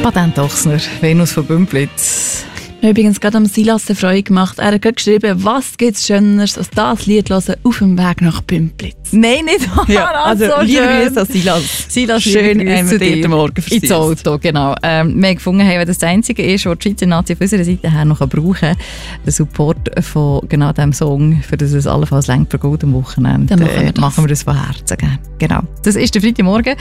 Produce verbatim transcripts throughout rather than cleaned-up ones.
Patent Ochsner, Venus von Bümplitz. Übrigens gerade am Silas eine Freude gemacht. Er hat gerade geschrieben, was gibt es Schöneres als das Lied hören auf dem Weg nach Bümplitz. Nein, nicht ja, also so liebe schön. Grüße an Silas. Silas, schön haben wir dir Morgen versüßt. ins Auto, genau. Ähm, wir haben gefunden, hey, wenn das das Einzige ist, was die Schweizer Nazi auf unserer Seite her noch brauchen kann, den Support von genau diesem Song, für das es allenfalls längt für gut am Wochenende, dann machen wir das, machen wir das von Herzen gerne. Genau. Das ist der Freitagmorgen.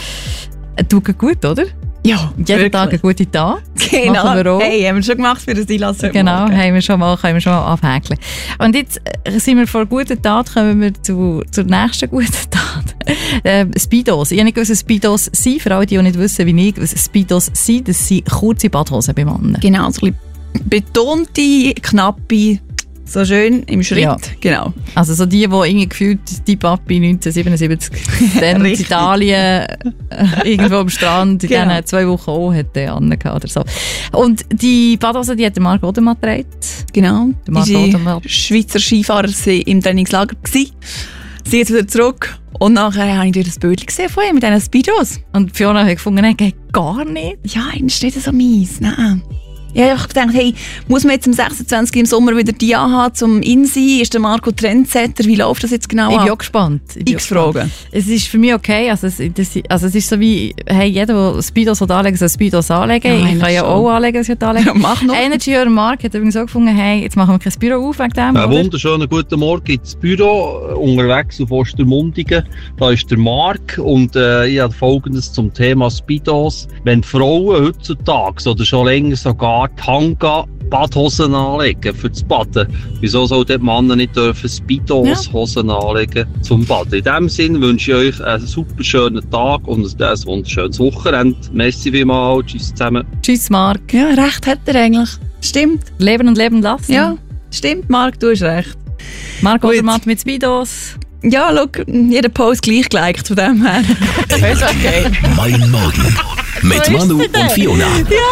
Tut gut, oder? Ja, jeden wirklich. Tag einen guten Tag. Genau. Machen wir auch. Hey, haben wir schon gemacht für den Silas. Genau, haben wir schon mal, können wir schon mal abhäkeln. Und jetzt sind wir vor guten Tat, kommen wir zu, zur nächsten guten Tat. Äh, Speedos. Ich habe nicht gewusst, was Speedos sind. Für alle, die nicht wissen, wie ich, was Speedos sind, das sind kurze Badhosen bei Männern. Genau, so ein bisschen betonte, knappe, so schön im Schritt. Ja. Genau. Also so die, die irgendwie gefühlt die Papi neunzehnhundertsiebenundsiebzig dann in Italien äh, irgendwo am Strand in genau. diesen zwei Wochen auch hat der angehabt oder so. Und die Badhose, die hat der Marc Odermatt getragen. Genau. Der Marc Die Odermatt. Schweizer Skifahrer waren im Trainingslager. Sie sind jetzt wieder zurück. Und nachher habe ich durch das Bild gesehen von ihm mit diesen Speedos. Und Fiona hat gefunden, nein, geht gar nicht. Ja, das ist nicht so mies. Nein. Ja, ich habe gedacht, hey, muss man jetzt am sechsundzwanzigsten im Sommer wieder die anhaben zum In-Sein? Ist der Marco Trendsetter? Wie läuft das jetzt genau Ich ab? bin auch gespannt. Ich bin X Fragen. Es ist für mich okay. Also es, das, also es ist so wie, hey, jeder, der Speedos anlegen soll, Speedos anlegen. Ja, ich kann ja schon. auch anlegen, was ich anlegen. Ja, mach noch. Energy oder Mark hat übrigens auch gefunden, hey, jetzt machen wir kein Büro auf wegen dem. Einen oder? wunderschönen guten Morgen ins Büro, unterwegs auf Ostermundigen. Da ist der Marc und äh, ich habe Folgendes zum Thema Speedos. Wenn Frauen heutzutage oder schon länger sogar Tanga Badhosen anlegen für das Baden, wieso soll die Männer nicht dürfen Speedos-Hosen anlegen zum Baden? In diesem Sinn wünsche ich euch einen super schönen Tag und ein wunderschönes Wochenende. Merci vielmals, tschüss zusammen. Tschüss, Marc. Ja, recht hat er eigentlich. Stimmt. Leben und leben lassen. Ja, stimmt, Marc, du hast recht. Marc Gut. Odermatt mit Speedos. Ja, schau, jeder Post gleich geliked von dem her. Ist okay. Mein Morgen mit Manu und Fiona.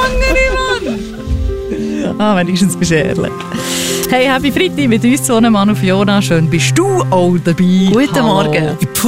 Die andere Mann. Ah, wenigstens bist du ehrlich. Hey, happy Freitag mit uns, so Mann und Fiona. Schön bist du auch dabei. Guten Hallo. Morgen.